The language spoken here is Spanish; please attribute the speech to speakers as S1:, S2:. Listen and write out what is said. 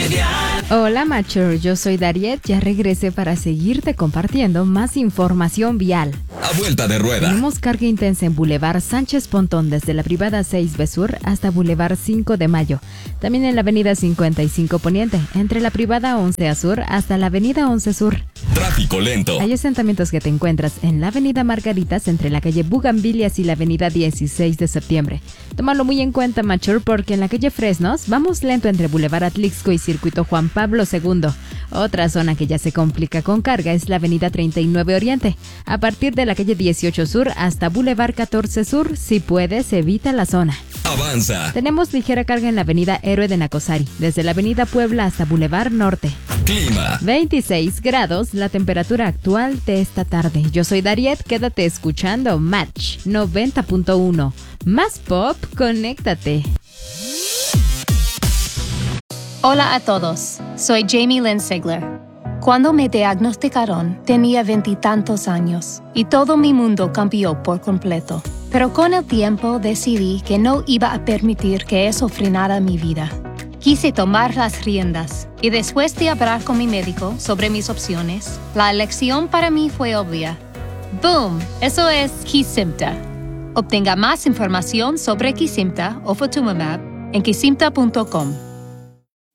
S1: Hola Mature, yo soy Dariet, ya regresé para seguirte compartiendo más información vial.
S2: A vuelta de rueda.
S1: Tenemos carga intensa en Boulevard Sánchez Pontón desde la privada 6B Sur hasta Boulevard 5 de Mayo. También en la avenida 55 Poniente, entre la privada 11A Sur hasta la avenida 11 Sur.
S2: Tráfico lento.
S1: Hay asentamientos que te encuentras en la avenida Margaritas entre la calle Bugambilias y la avenida 16 de septiembre. Tómalo muy en cuenta, Mature, porque en la calle Fresnos vamos lento entre Boulevard Atlixco y Circuito Juan Pablo II. Otra zona que ya se complica con carga es la avenida 39 Oriente. A partir de la calle 18 Sur hasta Boulevard 14 Sur, si puedes, evita la zona.
S2: Avanza.
S1: Tenemos ligera carga en la avenida Héroe de Nacosari, desde la avenida Puebla hasta Boulevard Norte.
S2: Clima.
S1: 26 grados, la temperatura actual de esta tarde. Yo soy Dariet, quédate escuchando Match 90.1. Más pop, conéctate.
S3: Hola a todos, soy Jamie Lynn Sigler. Cuando me diagnosticaron, tenía 20 y tantos años y todo mi mundo cambió por completo. Pero con el tiempo decidí que no iba a permitir que eso frenara mi vida. Quise tomar las riendas y después de hablar con mi médico sobre mis opciones, la elección para mí fue obvia. ¡Boom! Eso es Kesimpta. Obtenga más información sobre Kesimpta o Ofatumumab en kesimpta.com.